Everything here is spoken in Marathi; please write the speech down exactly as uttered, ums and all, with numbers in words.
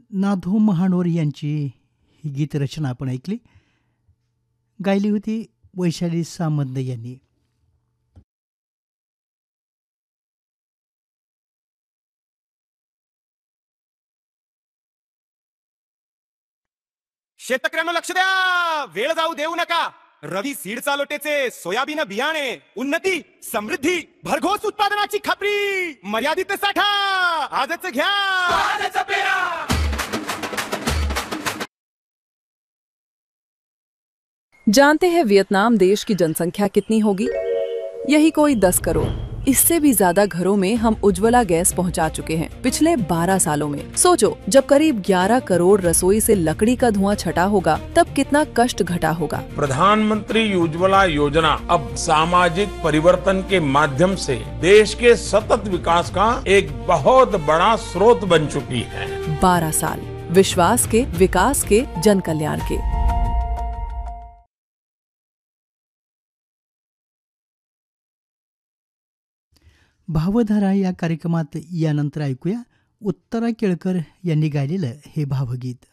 नाधो महानोर यांची ही गीतरचना आपण ऐकली. गायली होती वैशाली सामंत यांनी. शेतकऱ्यांना लक्ष द्या, वेळ जाऊ देऊ नका. रवी सीडचा लोटेचे सोयाबीन बियाणे, उन्नती समृद्धी भरघोस उत्पादनाची खात्री, मर्यादित साठा आजच घ्या, आजच पेरा. जानते हैं वियतनाम देश की जनसंख्या कितनी होगी? यही कोई दस करोड़. इससे भी ज्यादा घरों में हम उज्ज्वला गैस पहुंचा चुके हैं पिछले बारह सालों में. सोचो, जब करीब ग्यारह करोड़ रसोई से लकड़ी का धुआं छटा होगा, तब कितना कष्ट घटा होगा. प्रधानमंत्री उज्ज्वला योजना अब सामाजिक परिवर्तन के माध्यम से देश के सतत विकास का एक बहुत बड़ा स्रोत बन चुकी है. बारह साल विश्वास के, विकास के, जन कल्याण के. भावधारा या कार्यक्रमात यानंतर ऐकूया उत्तरा केळकर यांनी गायलेलं हे भावगीत.